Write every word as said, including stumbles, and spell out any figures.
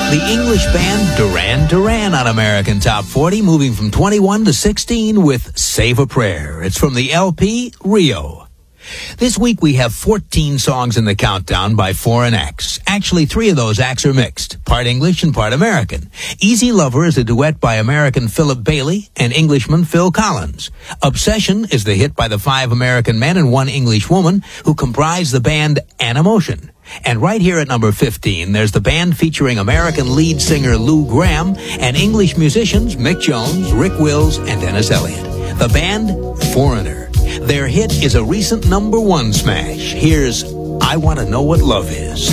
The English band Duran Duran on American Top forty, moving from twenty-one to sixteen with Save a Prayer. It's from the L P Rio. This week we have fourteen songs in the countdown by foreign acts. Actually, three of those acts are mixed, part English and part American. Easy Lover is a duet by American Philip Bailey and Englishman Phil Collins. Obsession is the hit by the five American men and one English woman who comprise the band Animotion. And right here at number fifteen, there's the band featuring American lead singer Lou Gramm and English musicians Mick Jones, Rick Wills, and Dennis Elliott. The band Foreigner. Their hit is a recent number one smash. Here's I Want to Know What Love Is.